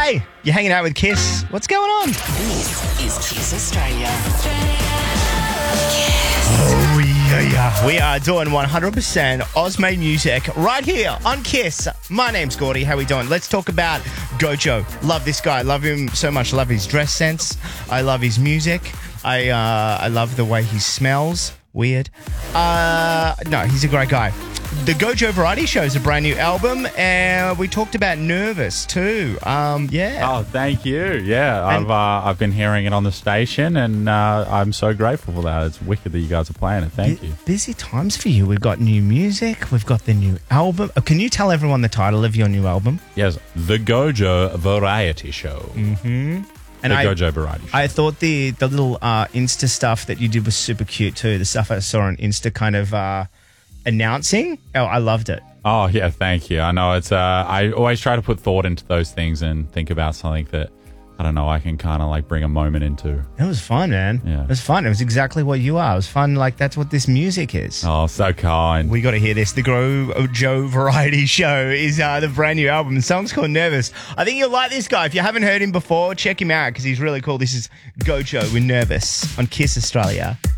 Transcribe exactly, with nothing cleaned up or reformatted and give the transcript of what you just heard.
Hey, you're hanging out with Kiss. What's going on? This is Kiss Australia. Oh, yeah, yeah. We are doing one hundred percent Ozmade music right here on Kiss. My name's Gordy. How we doing? Let's talk about Gojo. Love this guy. Love him so much. Love his dress sense. I love his music. I uh, I love the way he smells. Weird. Uh, no, he's a great guy. The Gojo Variety Show is a brand new album, and we talked about Nervous too. Um, yeah. Oh, thank you. Yeah, I've uh, I've been hearing it on the station, and uh, I'm so grateful for that. It's wicked that you guys are playing it. Thank Bu- you. Busy times for you. We've got new music. We've got the new album. Oh, can you tell everyone the title of your new album? Yes, the Gojo Variety Show. Mm-hmm. And the I, Gojo Variety Show. I thought the the little uh, Insta stuff that you did was super cute too. The stuff I saw on Insta kind of uh, announcing. Oh, I loved it. Oh, yeah, thank you. I know it's, uh, I always try to put thought into those things and think about something that, I don't know, I can kind of like bring a moment into. It was fun, man. Yeah. It was fun. It was exactly what you are. It was fun. Like, that's what this music is. Oh, so kind. We got to hear this. The Gojo Variety Show is uh, the brand new album. The song's called Nervous. I think you'll like this guy. If you haven't heard him before, check him out because he's really cool. This is Gojo with Nervous on Kiss Australia.